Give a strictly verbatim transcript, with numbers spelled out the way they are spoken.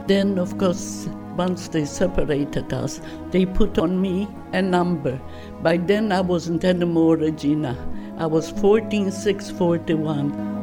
Then, of course, once they separated us, they put on me a number. By then, I wasn't anymore Regina. I was fourteen six forty-one.